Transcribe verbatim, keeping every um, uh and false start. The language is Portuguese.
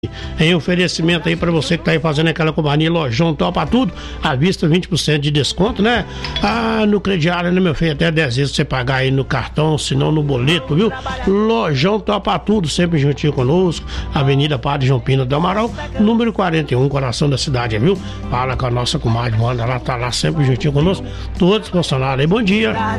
Em oferecimento aí pra você que tá aí fazendo aquela companhia, Lojão Topa Tudo, à vista vinte por cento de desconto, né? Ah, no crediário, né, meu filho? Até dez vezes você pagar aí no cartão, se não no boleto, viu? Lojão Topa Tudo, sempre juntinho conosco, Avenida Padre João Pina do Amaral, número quarenta e um, coração da cidade, viu? Fala com a nossa comadre, Wanda, ela tá lá sempre juntinho conosco, todos os funcionários aí, bom dia.